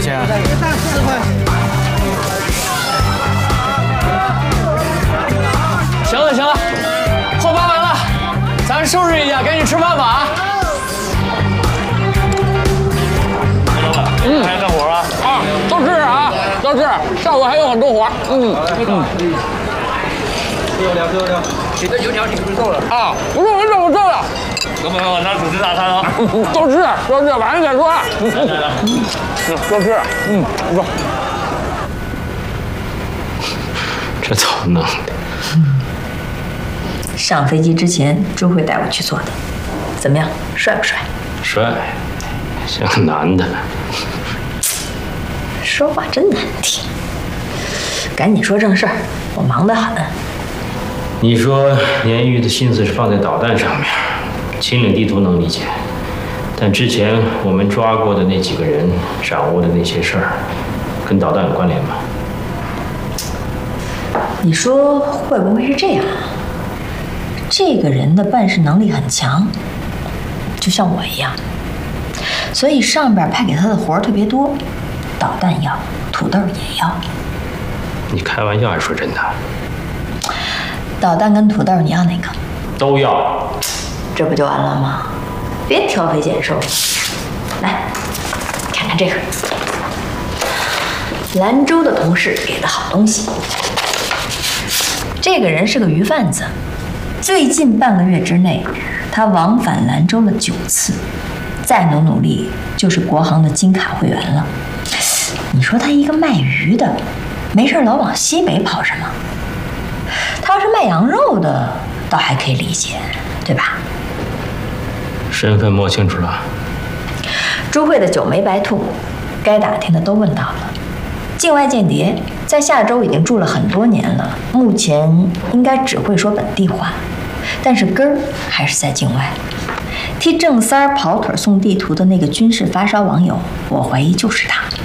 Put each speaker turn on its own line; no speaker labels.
钱？
4块。
行了行了，后8碗了，咱收拾一下，赶紧吃饭吧啊！
还干活啊？
啊，都吃啊，都吃，上午还有很多活。
最后聊。
你的油条挺不错的
啊，不是我怎么做的？
有没有拿主食大餐啊？
都吃，晚上再说。都吃，不错。
这怎么弄的？
上飞机之前，朱慧带我去做的，怎么样？帅不帅？
帅，像个男的。
说话真难听。赶紧说正事儿，我忙得很。
你说鲶鱼的心思是放在导弹上面，秦岭地图能理解，但之前我们抓过的那几个人掌握的那些事儿，跟导弹有关联吗？
你说会不会是这样？这个人的办事能力很强，就像我一样，所以上边派给他的活儿特别多，导弹要，土豆也要。
你开玩笑还是说真的？
导弹跟土豆你要哪个？
都要。
这不就完了吗？别挑肥拣瘦。来，看看这个，兰州的同事给的好东西。这个人是个鱼贩子，最近半个月之内，他往返兰州了9次，再努力就是国航的金卡会员了。你说他一个卖鱼的，没事老往西北跑什么？他要是卖羊肉的，倒还可以理解，对吧？
身份摸清楚了。
朱慧的酒没白吐，该打听的都问到了。境外间谍在下周已经住了很多年了，目前应该只会说本地话，但是根儿还是在境外。替郑三儿跑腿送地图的那个军事发烧网友，我怀疑就是他。